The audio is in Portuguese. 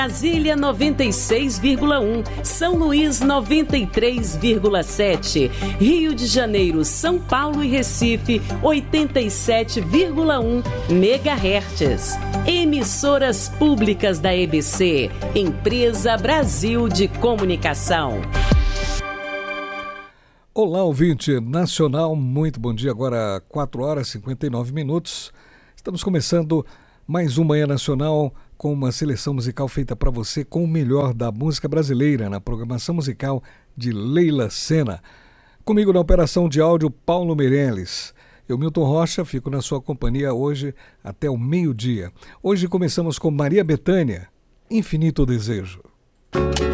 Brasília 96,1, São Luís 93,7, Rio de Janeiro, São Paulo e Recife 87,1 MHz. Emissoras públicas da EBC, Empresa Brasil de Comunicação. Olá, ouvinte nacional, muito bom dia, agora 4h59. Estamos começando mais um Manhã Nacional com uma seleção musical feita para você com o melhor da música brasileira na programação musical de Leila Sena. Comigo na operação de áudio, Paulo Meirelles. Eu, Milton Rocha, fico na sua companhia hoje até o meio-dia. Hoje começamos com Maria Bethânia, Infinito Desejo.